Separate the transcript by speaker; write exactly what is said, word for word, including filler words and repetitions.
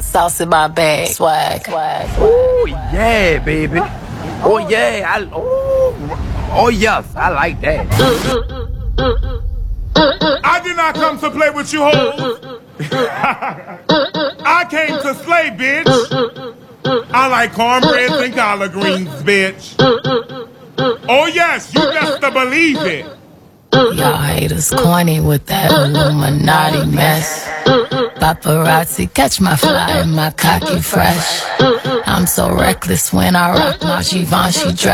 Speaker 1: Sauce in my bag. Swag. Swag.
Speaker 2: Oh yeah, baby. Oh yeah. I, oh, oh yes, I like that.
Speaker 3: I did not come to play with you hoes. I came to slay, bitch. I like cornbreads and collard greens, bitch. Oh yes, you best to believe it.
Speaker 1: Y'all haters corny with that Illuminati mess. Paparazzi catch my fly and my cocky fresh. I'm so reckless when I rock my Givenchy dress.